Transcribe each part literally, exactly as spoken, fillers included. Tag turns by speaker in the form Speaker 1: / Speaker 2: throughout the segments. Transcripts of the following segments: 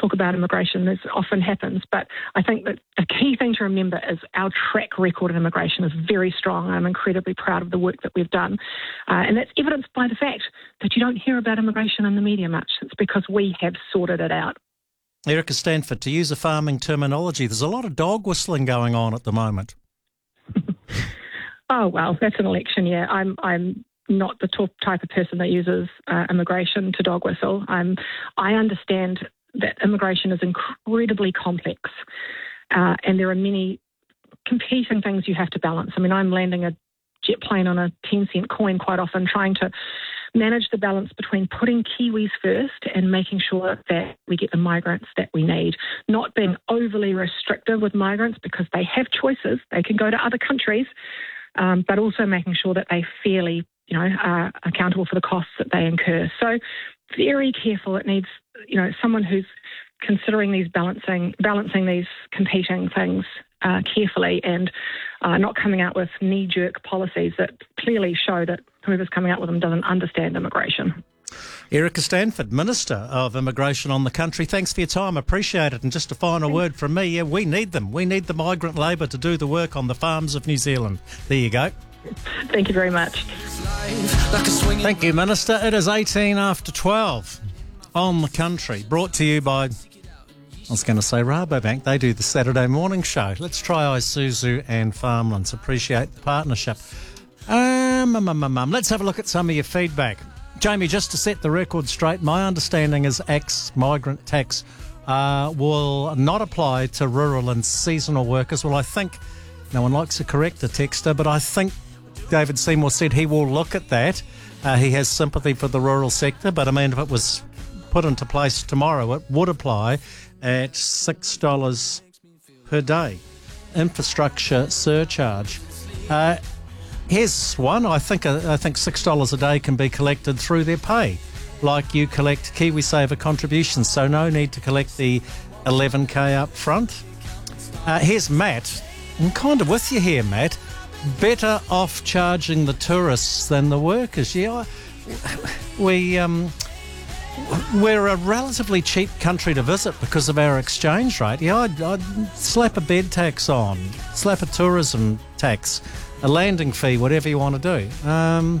Speaker 1: talk about immigration, this often happens, but I think that a key thing to remember is our track record in immigration is very strong. I'm incredibly proud of the work that we've done. Uh, and that's evidenced by the fact that you don't hear about immigration in the media much. It's because we have sorted it out.
Speaker 2: Erica Stanford, to use a farming terminology, there's a lot of dog whistling going on at the moment.
Speaker 1: Oh, well, that's an election year. I'm I'm not the top type of person that uses uh, immigration to dog whistle. I'm, I understand that immigration is incredibly complex uh, and there are many competing things you have to balance. I mean, I'm landing a jet plane on a ten cent coin quite often, trying to manage the balance between putting Kiwis first and making sure that we get the migrants that we need, not being overly restrictive with migrants because they have choices. They can go to other countries, um, but also making sure that they fairly, you know, are accountable for the costs that they incur. So very careful. It needs, you know, someone who's considering these balancing, balancing these competing things Uh, carefully and uh, not coming out with knee-jerk policies that clearly show that whoever's coming out with them doesn't understand immigration.
Speaker 2: Erica Stanford, Minister of Immigration on the country, thanks for your time. Appreciate it. And just a final word from me, yeah, we need them. We need the migrant labour to do the work on the farms of New Zealand. There you go.
Speaker 1: Thank you very much.
Speaker 2: Thank you, Minister. It is eighteen after twelve on the country, brought to you by... I was going to say Rabobank. They do the Saturday morning show. Let's try Isuzu and Farmlands. Appreciate the partnership. Um, um, um, um, let's have a look at some of your feedback. Jamie, just to set the record straight, my understanding is ex-migrant tax uh, will not apply to rural and seasonal workers. Well, I think, no one likes to correct the texter, but I think David Seymour said he will look at that. Uh, he has sympathy for the rural sector, but I mean, if it was put into place tomorrow, it would apply at six dollars per day. Infrastructure surcharge. Uh, here's one. I think uh, I think six dollars a day can be collected through their pay, like you collect KiwiSaver contributions, so no need to collect the eleven K up front. Uh, here's Matt. I'm kind of with you here, Matt. Better off charging the tourists than the workers. Yeah, we... Um, We're a relatively cheap country to visit because of our exchange rate. Yeah, I'd, I'd slap a bed tax on, slap a tourism tax, a landing fee, whatever you want to do. Um,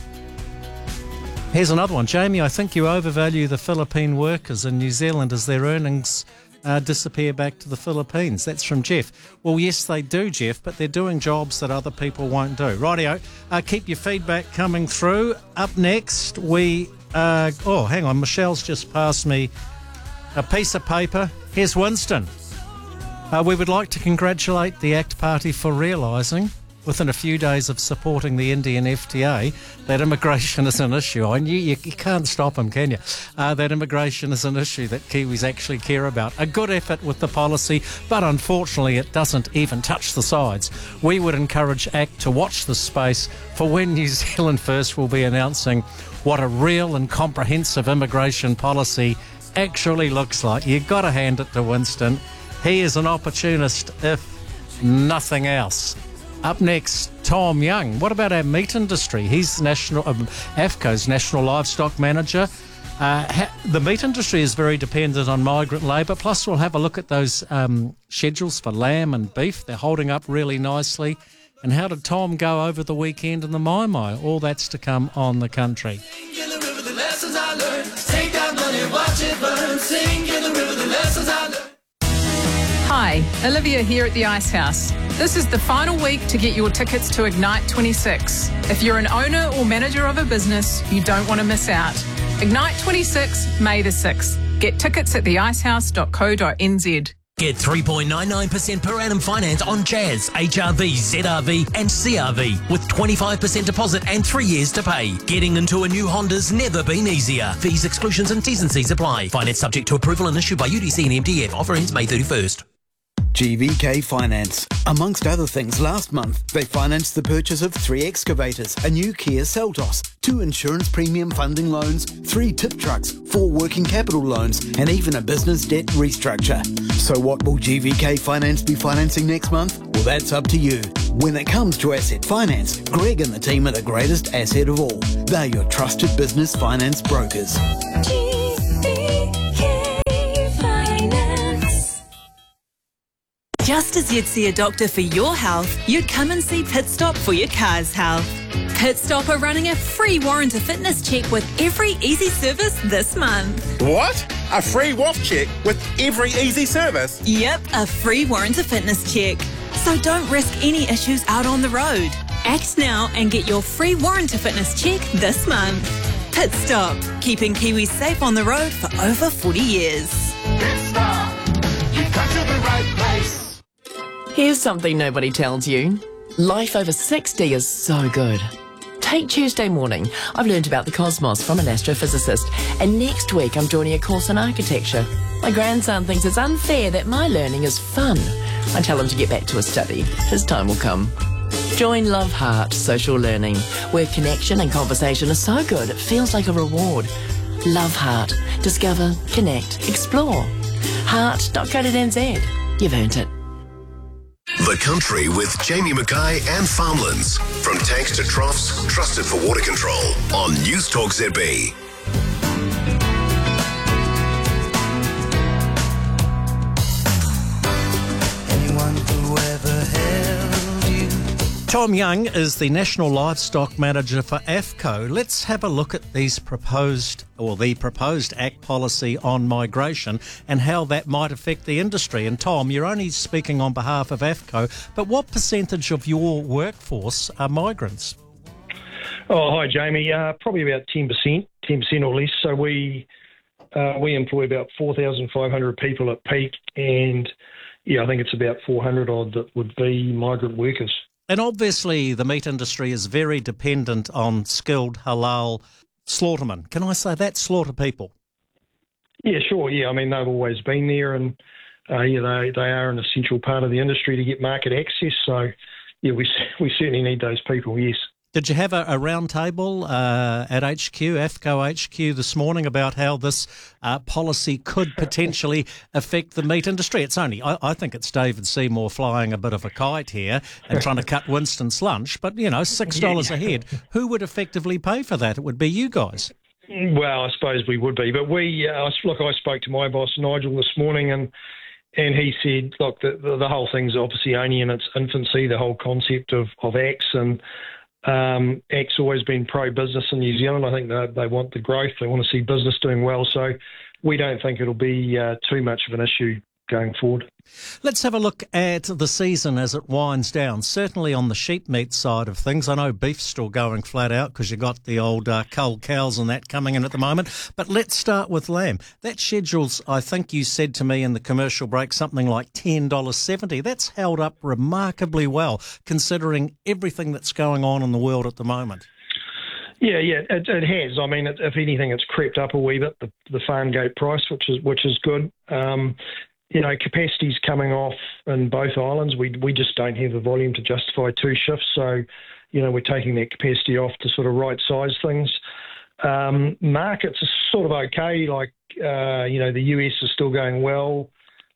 Speaker 2: here's another one. Jamie, I think you overvalue the Philippine workers in New Zealand as their earnings uh, disappear back to the Philippines. That's from Jeff. Well, yes, they do, Jeff, but they're doing jobs that other people won't do. Rightio, uh, keep your feedback coming through. Up next, we... Uh, oh, hang on. Michelle's just passed me a piece of paper. Here's Winston. Uh, we would like to congratulate the ACT Party for realising, within a few days of supporting the Indian F T A, that immigration is an issue. I knew you, you can't stop them, can you? Uh, that immigration is an issue that Kiwis actually care about. A good effort with the policy, but unfortunately it doesn't even touch the sides. We would encourage ACT to watch this space for when New Zealand First will be announcing what a real and comprehensive immigration policy actually looks like. You've got to hand it to Winston. He is an opportunist, if nothing else. Up next, Tom Young. What about our meat industry? He's national um, AFCO's National Livestock Manager. Uh, ha- the meat industry is very dependent on migrant labour. Plus, we'll have a look at those um, schedules for lamb and beef. They're holding up really nicely. And how did Tom go over the weekend in the Mai Mai? All that's to come on the country.
Speaker 3: Hi, Olivia here at the Ice House. This is the final week to get your tickets to Ignite twenty-six. If you're an owner or manager of a business, you don't want to miss out. Ignite twenty-six, May the sixth. Get tickets at the icehouse dot co dot n z.
Speaker 4: Get three point nine nine percent per annum finance on Jazz, H R V, Z R V and C R V with twenty-five percent deposit and three years to pay. Getting into a new Honda's never been easier. Fees, exclusions and T's and C's apply. Finance subject to approval and issued by U D C and M D F. Offer ends May thirty-first.
Speaker 5: G V K Finance. Amongst other things, last month they financed the purchase of three excavators, a new Kia Seltos, two insurance premium funding loans, three tip trucks, four working capital loans, and even a business debt restructure. So what will G V K Finance be financing next month? Well, that's up to you. When it comes to asset finance, Greg and the team are the greatest asset of all. They're your trusted business finance brokers.
Speaker 6: G V K Finance. just as you'd see a doctor for your health, you'd come and see Pit Stop for your car's health. Pit Stop are running a free warrant of fitness check with every easy service this month.
Speaker 7: What? A free W A F check with every easy service?
Speaker 6: Yep, a free warrant of fitness check. So don't risk any issues out on the road. Act now and get your free warrant of fitness check this month. Pit Stop, keeping Kiwis safe on the road for over forty years.
Speaker 8: Pit Stop, you've come to the right place.
Speaker 9: Here's something nobody tells you. Life over sixty is so good. Take Tuesday morning. I've learned about the cosmos from an astrophysicist, and next week I'm joining a course in architecture. My grandson thinks it's unfair that my learning is fun. I tell him to get back to his study. His time will come. Join Love Heart Social Learning, where connection and conversation are so good it feels like a reward. Love Heart. Discover, connect, explore. heart dot co dot n z. You've earned it.
Speaker 10: The Country with Jamie Mackay and Farmlands. From tanks to troughs, trusted for water control on News Talk Z B.
Speaker 8: Anyone who ever held you.
Speaker 2: Tom Young is the National Livestock Manager for AFCO. Let's have a look at these proposed, or the proposed Act policy on migration and how that might affect the industry. And Tom, you're only speaking on behalf of AFCO, but what percentage of your workforce are migrants?
Speaker 11: Oh, hi, Jamie. Uh, probably about ten percent, ten percent or less. So we uh, we employ about four thousand five hundred people at peak, and yeah, I think it's about four hundred odd that would be migrant workers.
Speaker 2: And obviously the meat industry is very dependent on skilled halal slaughtermen. Can I say that? Slaughter people.
Speaker 11: Yeah, sure. Yeah, I mean, they've always been there, and uh, yeah, they, they are an essential part of the industry to get market access. So, yeah, we we certainly need those people, yes.
Speaker 2: Did you have a, a round table uh, at H Q, AFCO H Q this morning about how this uh, policy could potentially affect the meat industry? It's only, I, I think it's David Seymour flying a bit of a kite here and trying to cut Winston's lunch, but, you know, six dollars a head. Who would effectively pay for that? It would be you guys.
Speaker 11: Well, I suppose we would be, but we, uh, look, I spoke to my boss, Nigel, this morning, and and he said, look, the, the, the whole thing's obviously only in its infancy, the whole concept of, of A C S, and Um, A C T's always been pro-business in New Zealand. I think they, they want the growth. They want to see business doing well. So we don't think it'll be uh, too much of an issue going forward.
Speaker 2: Let's have a look at the season as it winds down. Certainly on the sheep meat side of things. I know beef's still going flat out because you've got the old uh, cull cows and that coming in at the moment. But let's start with lamb. That schedule's, I think you said to me in the commercial break, something like ten dollars seventy. That's held up remarkably well considering everything that's going on in the world at the moment.
Speaker 11: Yeah, yeah, it, it has. I mean, it, if anything, it's crept up a wee bit, the, the farm gate price, which is which is good. Um, You know, capacity's coming off in both islands. We we just don't have the volume to justify two shifts. So, you know, we're taking that capacity off to sort of right-size things. Um, markets are sort of okay. Like, uh, you know, the U S is still going well.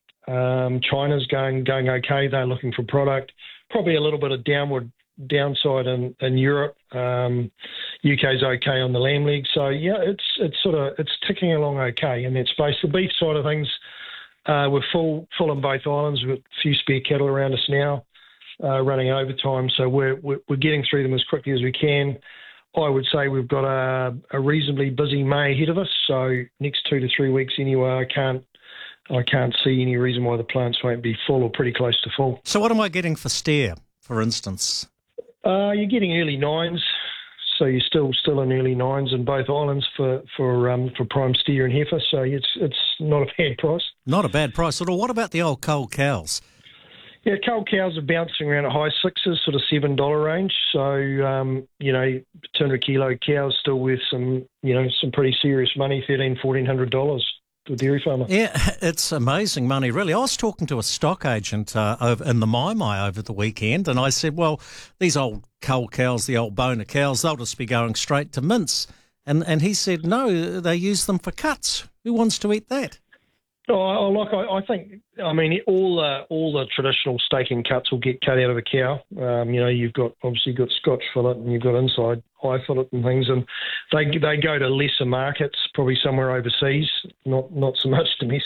Speaker 11: Um, China's going going okay. They're looking for product. Probably a little bit of downward downside in, in Europe. Um, U K's okay on the lamb leg. So, yeah, it's it's sort of it's ticking along okay in that space. The beef side of things, Uh, we're full full on both islands. We've got a few spare cattle around us now, uh, running overtime, so we're, we're we're getting through them as quickly as we can. I would say we've got a, a reasonably busy May ahead of us, so next two to three weeks anyway. I can't I can't see any reason why the plants won't be full or pretty close to full.
Speaker 2: So what am I getting for steer, for instance?
Speaker 11: Uh, you're getting early nines. So you're still still in early nines in both islands for for um, for prime steer and heifer. So it's it's not a bad price.
Speaker 2: Not a bad price at all. What about the old cull cows?
Speaker 11: Yeah, cull cows are bouncing around at high sixes, sort of seven dollar range. So um, you know, two hundred kilo cows still worth some you know some pretty serious money, thirteen fourteen hundred dollars to a dairy farmer.
Speaker 2: Yeah, it's amazing money, really. I was talking to a stock agent uh, over in the Mai Mai over the weekend, and I said, well, these old cull cows, the old boner cows, they'll just be going straight to mince. And and he said, no, they use them for cuts. Who wants to eat that?
Speaker 11: Oh, like I, I think, I mean, all uh, all the traditional steaking cuts will get cut out of a cow. Um, you know, you've got obviously got Scotch fillet and you've got inside eye fillet and things, and they they go to lesser markets, probably somewhere overseas, not not so much domestic.